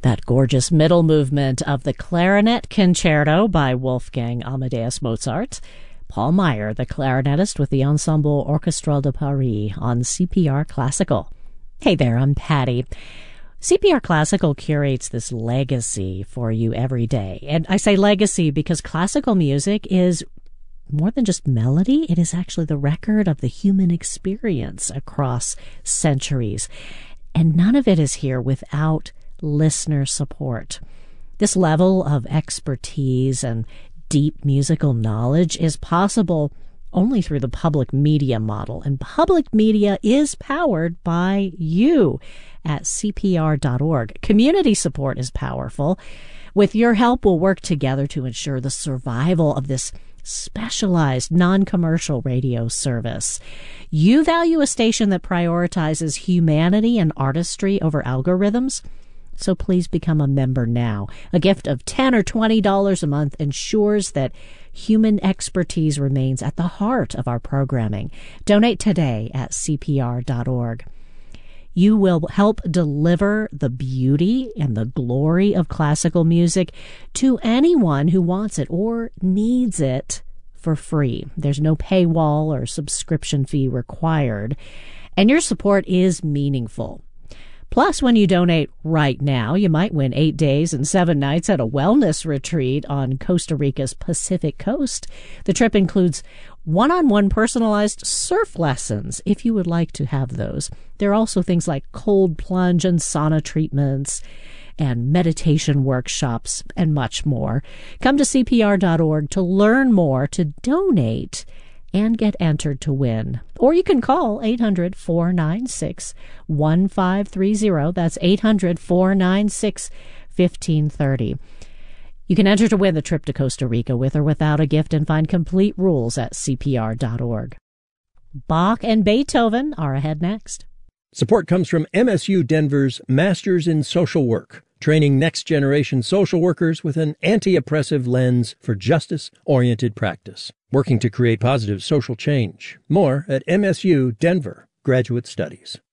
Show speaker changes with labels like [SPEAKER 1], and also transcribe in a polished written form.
[SPEAKER 1] That gorgeous middle movement of the Clarinet Concerto by Wolfgang Amadeus Mozart. Paul Meyer, the clarinetist with the Ensemble Orchestral de Paris on CPR Classical. Hey there, I'm Patty. CPR Classical curates this legacy for you every day. And I say legacy because classical music is more than just melody. It is actually the record of the human experience across centuries. And none of it is here without listener support. This level of expertise and deep musical knowledge is possible only through the public media model. And public media is powered by you at CPR.org. Community support is powerful. With your help, we'll work together to ensure the survival of this specialized, non-commercial radio service. You value a station that prioritizes humanity and artistry over algorithms? So please become a member now. A gift of $10 or $20 a month ensures that human expertise remains at the heart of our programming. Donate today at CPR.org. You will help deliver the beauty and the glory of classical music to anyone who wants it or needs it for free. There's no paywall or subscription fee required, and your support is meaningful. Plus, when you donate right now, you might win 8 days and 7 nights at a wellness retreat on Costa Rica's Pacific coast. The trip includes one-on-one personalized surf lessons, if you would like to have those. There are also things like cold plunge and sauna treatments and meditation workshops and much more. Come to CPR.org to learn more, to donate, and get entered to win. Or you can call 800-496-1530. That's 800-496-1530. You can enter to win the trip to Costa Rica with or without a gift and find complete rules at CPR.org. Bach and Beethoven are ahead next.
[SPEAKER 2] Support comes from MSU Denver's Masters in Social Work, training next-generation social workers with an anti-oppressive lens for justice-oriented practice, working to create positive social change. More at MSU Denver Graduate Studies.